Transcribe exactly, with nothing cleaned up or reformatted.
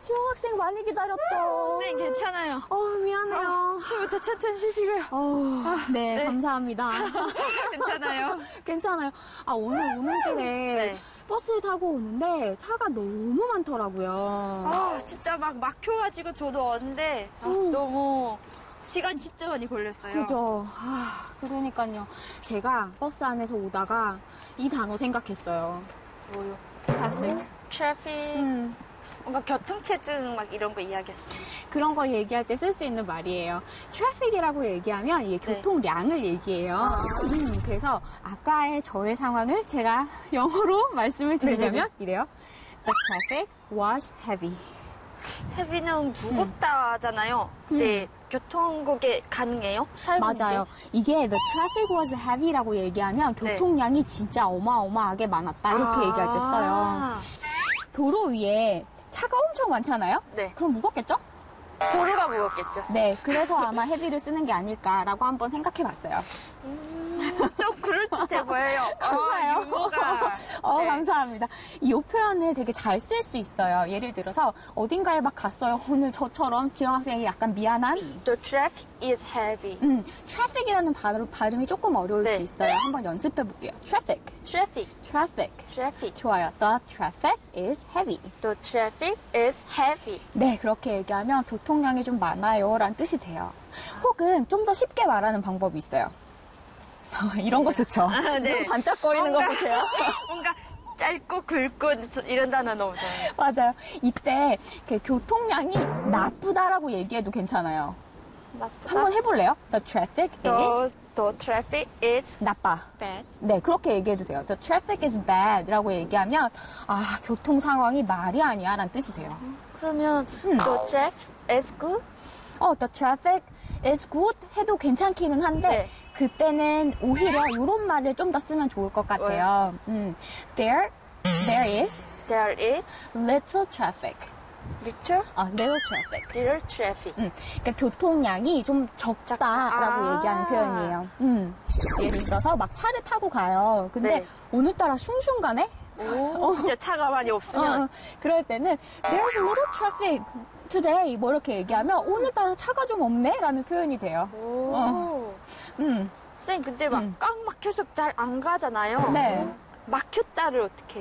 지영 학생 많이 기다렸죠? 쌤, 괜찮아요. 어, 미안해요. 쉬부터 천천히 쉬시고요. 어, 네, 네. 감사합니다. 괜찮아요. 괜찮아요. 아, 오늘 오는 길에 네. 버스 타고 오는데 차가 너무 많더라고요. 아, 진짜 막 막혀가지고 저도 왔는데 아, 음. 너무 시간 진짜 많이 걸렸어요. 그죠. 아, 그러니까요. 제가 버스 안에서 오다가 이 단어 생각했어요. 뭐요? 트래픽. 트래픽. 음, 뭔가 교통체증 막 이런 거 이야기했어요. 그런 거 얘기할 때 쓸 수 있는 말이에요. 트래픽이라고 얘기하면 이게 네. 교통량을 얘기해요. 음, 그래서 아까의 저의 상황을 제가 영어로 말씀을 드리자면 이래요. The traffic was heavy. 헤비는 무겁다잖아요. 근데 교통국에 가능해요? 살고 맞아요. 이게 the traffic was heavy라고 얘기하면 네. 교통량이 진짜 어마어마하게 많았다. 이렇게 아. 얘기할 때 써요. 도로 위에 차가 엄청 많잖아요? 네. 그럼 무겁겠죠? 도로가 무겁겠죠. 네. 그래서 아마 헤비를 쓰는 게 아닐까라고 한번 생각해 봤어요. 음, 좀 그럴듯해 보여요. 감사해요. 어, 유머가. 어, 네. 감사합니다. 이 표현을 되게 잘 쓸 수 있어요. 예를 들어서 어딘가에 막 갔어요. 오늘 저처럼 지영 학생이 약간 미안한. The traffic is heavy. 음, traffic이라는 발음, 발음이 조금 어려울 네. 수 있어요. 한번 연습해 볼게요. traffic, Traffic, traffic. traffic. 좋아요. The traffic is heavy. The traffic is heavy. 네, 그렇게 얘기하면 교통량이 좀 많아요. 라는 뜻이 돼요. 혹은 좀 더 쉽게 말하는 방법이 있어요. 이런 거 좋죠? 아, 네. 눈 반짝거리는 거 뭔가- 보세요. 뭔가 짧고 굵고 이런 단어 너무 좋아요. 맞아요. 이때 그 교통량이 나쁘다라고 얘기해도 괜찮아요. 나쁘다. 한번 해볼래요? The traffic The, is the traffic is 나빠. bad. 네, 그렇게 얘기해도 돼요. The traffic is bad 라고 얘기하면 아, 교통 상황이 말이 아니야 라는 뜻이 돼요. 그러면 음. the traffic is good? 어, the traffic is good 해도 괜찮기는 한데 네. 그때는 오히려 이런 말을 좀 더 쓰면 좋을 것 같아요. 음, there, there is There is little traffic. little, 아, little traffic. little traffic. 음, 그러니까 교통량이 좀 적다라고 아. 얘기하는 표현이에요. 음, 예를 들어서 막 차를 타고 가요. 근데 네. 오늘따라 슝슝 가네? 오, 진짜 차가 많이 없으면 어, 어. 그럴 때는 there's little traffic today 뭐 이렇게 얘기하면 오늘따라 차가 좀 없네? 라는 표현이 돼요. 오. 어. 음, 쌤, 근데 막 음. 꽉 막혀서 잘 안 가잖아요. 네. 막혔다를 어떻게